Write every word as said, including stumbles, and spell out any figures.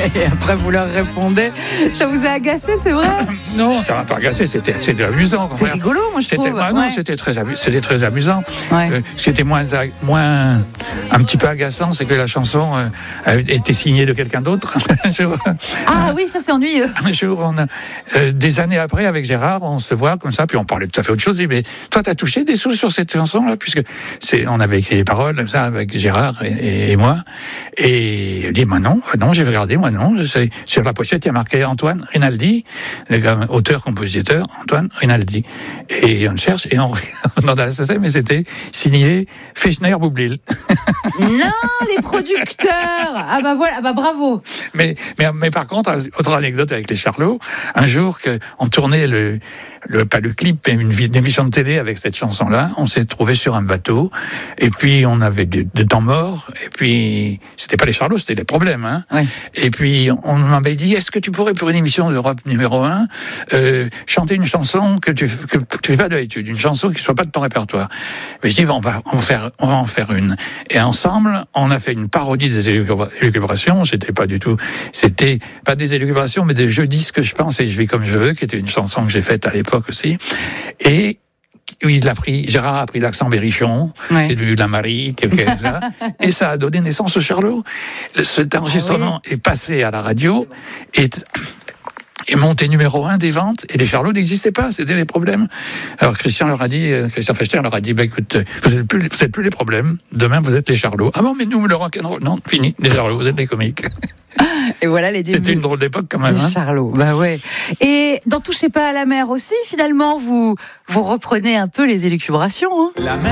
Et après, vous leur répondez. Ça vous a agacé, c'est vrai? Non, ça m'a pas agacé, c'était, c'était amusant. C'est rigolo, moi, je c'était, trouve. Bah, non, ouais. c'était très, c'était très amusant. Ouais. Euh, ce qui était moins, moins, un petit peu agaçant, c'est que la chanson euh, a été signée de quelqu'un d'autre. un jour, Ah oui, ça c'est ennuyeux. un jour, on a, euh, des années après, avec Gérard, on se voit comme ça, puis on parlait tout à fait autre chose. Il dit, mais toi, t'as touché des sous sur cette chanson-là, puisque c'est, on avait écrit les paroles comme ça avec Gérard et, et, et moi. Et il dit, moi non, non, j'ai regardé, moi non. C'est, sur la pochette, il y a marqué Antoine Rinaldi, le gars, auteur-compositeur, Antoine Rinaldi. Et on cherche, et on regarde dans la S S M, mais c'était signé Fechner-Boublil. Non, les producteurs. Ah bah voilà, ah bah bravo. Mais, mais, mais par contre, autre anecdote avec les Charlots, un jour qu'on tournait le, le, pas le clip, mais une, une émission de télé avec cette chanson-là, on s'est trouvé sur un bateau, et puis on avait de, de temps mort, et puis c'était pas les Charlots, c'était les problèmes, hein. Oui. Et puis on m'avait dit, est-ce que tu pourrais pour une émission d'Europe numéro un, euh, chanter une chanson que tu, que tu fais pas d'habitude, une chanson qui soit pas de ton répertoire. Mais je dis, on va, on va faire, on va en faire une. Et ensemble, on a fait une parodie des élucubrations. C'était pas du tout, c'était pas des élucubrations, mais des je dis ce que je pense et je vis comme je veux, qui était une chanson que j'ai faite à l'époque aussi. Et oui, il a pris, Gérard a pris l'accent berrichon, ouais. c'est devenu de la Marie, quelque chose là, et ça a donné naissance au Charlot. Cet enregistrement ah oui. est passé à la radio et est monté numéro un des ventes, et les Charlots n'existaient pas, c'était les problèmes. Alors Christian leur a dit, Christian Fechner leur a dit, bah, écoute, vous êtes plus, vous êtes plus les problèmes, demain vous êtes les Charlots. Ah bon, mais nous, le rock'n'roll, non, fini, les Charlots, vous êtes les comiques. Et voilà les débuts. C'était une drôle d'époque quand même. Les hein. Charlots, bah ouais. Et dans Touchez pas à la mer aussi, finalement, vous, vous reprenez un peu les élucubrations, hein. La mer.